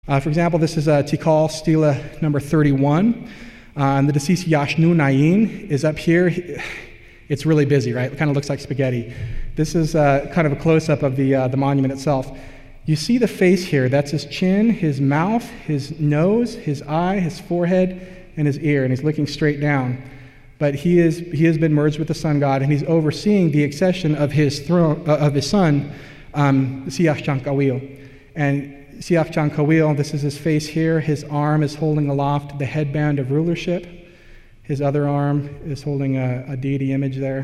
For example, this is Tikal Stela number 31. And the deceased Yashnu Nayin is up here. It's really busy, right? It kind of looks like spaghetti. This is kind of a close-up of the monument itself. You see the face here. That's his chin, his mouth, his nose, his eye, his forehead, and his ear, and he's looking straight down. But he has been merged with the sun god, and he's overseeing the accession of his throne of his son, Siach Chankawil. And Siach Chankawil, this is his face here. His arm is holding aloft the headband of rulership. His other arm is holding a deity image there.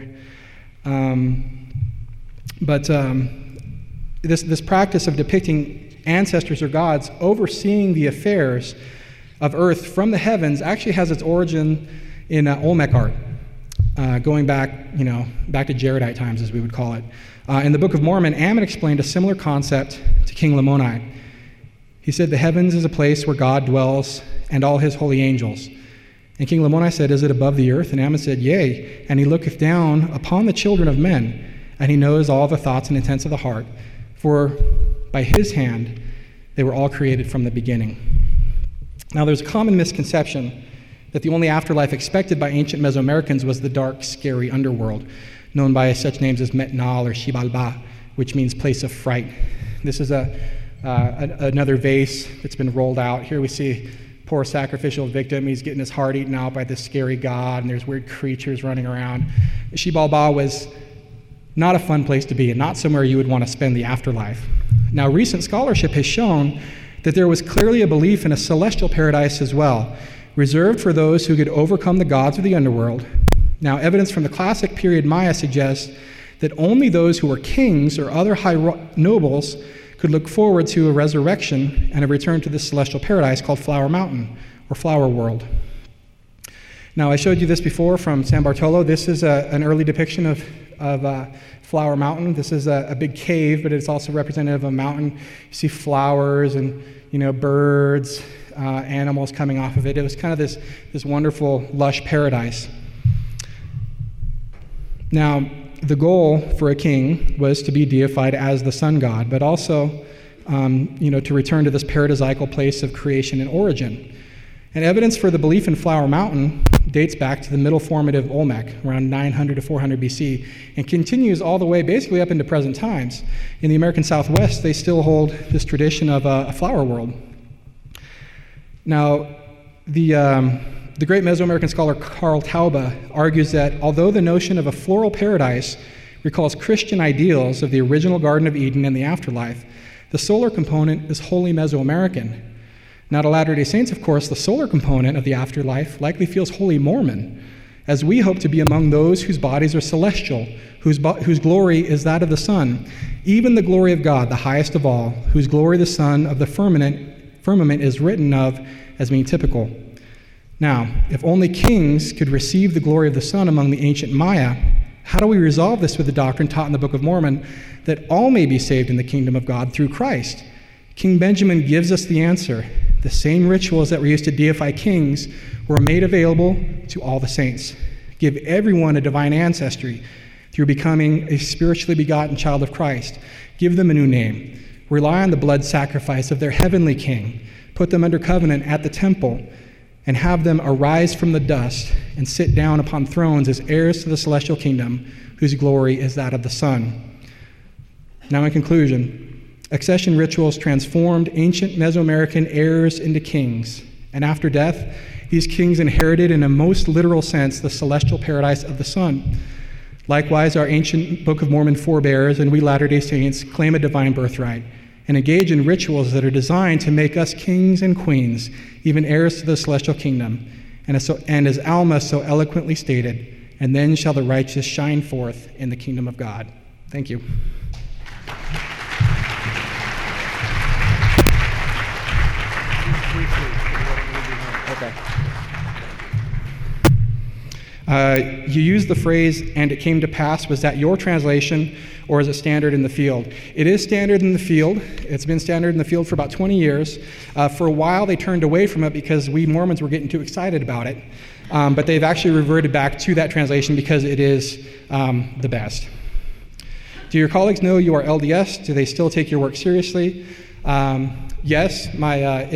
This practice of depicting ancestors or gods overseeing the affairs of earth from the heavens actually has its origin in Olmec art, going back to Jaredite times, as we would call it. In the Book of Mormon, Ammon explained a similar concept to King Lamoni. He said, "The heavens is a place where God dwells and all his holy angels." And King Lamoni said, "Is it above the earth?" And Ammon said, "Yea, and he looketh down upon the children of men, and he knows all the thoughts and intents of the heart. For by his hand they were all created from the beginning." Now there's a common misconception that the only afterlife expected by ancient Mesoamericans was the dark, scary underworld, known by such names as Metnal or Xibalba, which means place of fright. This is another vase that's been rolled out. Here we see poor sacrificial victim. He's getting his heart eaten out by this scary god, and there's weird creatures running around. Xibalba was not a fun place to be, and not somewhere you would want to spend the afterlife. Now, recent scholarship has shown that there was clearly a belief in a celestial paradise as well, reserved for those who could overcome the gods of the underworld. Now, evidence from the classic period Maya suggests that only those who were kings or other high nobles could look forward to a resurrection and a return to this celestial paradise called Flower Mountain or Flower World. Now, I showed you this before from San Bartolo. This is an early depiction of Flower Mountain. This is a big cave, but it's also representative of a mountain. You see flowers and birds, animals coming off of it. It was kind of this wonderful, lush paradise. Now, the goal for a king was to be deified as the sun god, but also, to return to this paradisiacal place of creation and origin. And evidence for the belief in Flower Mountain dates back to the Middle Formative Olmec, around 900 to 400 BC, and continues all the way basically up into present times. In the American Southwest, they still hold this tradition of a flower world. Now, the great Mesoamerican scholar Karl Taube argues that although the notion of a floral paradise recalls Christian ideals of the original Garden of Eden and the afterlife, the solar component is wholly Mesoamerican. Now, to Latter-day Saints, of course, the solar component of the afterlife likely feels wholly Mormon, as we hope to be among those whose bodies are celestial, whose glory is that of the sun, even the glory of God, the highest of all, whose glory the sun of the firmament is written of as being typical. Now, if only kings could receive the glory of the sun among the ancient Maya, how do we resolve this with the doctrine taught in the Book of Mormon that all may be saved in the kingdom of God through Christ? King Benjamin gives us the answer. The same rituals that were used to deify kings were made available to all the saints. Give everyone a divine ancestry through becoming a spiritually begotten child of Christ. Give them a new name. Rely on the blood sacrifice of their heavenly king. Put them under covenant at the temple, and have them arise from the dust and sit down upon thrones as heirs to the celestial kingdom, whose glory is that of the sun. Now, in conclusion, accession rituals transformed ancient Mesoamerican heirs into kings, and after death, these kings inherited in a most literal sense the celestial paradise of the sun. Likewise, our ancient Book of Mormon forebears and we Latter-day Saints claim a divine birthright and engage in rituals that are designed to make us kings and queens, even heirs to the celestial kingdom. And as Alma so eloquently stated, "And then shall the righteous shine forth in the kingdom of God." Thank you. You used the phrase, "and it came to pass." Was that your translation, or is it standard in the field? It is standard in the field. It's been standard in the field for about 20 years. For a while, they turned away from it because we Mormons were getting too excited about it. But they've actually reverted back to that translation because it is the best. Do your colleagues know you are LDS? Do they still take your work seriously? Yes, my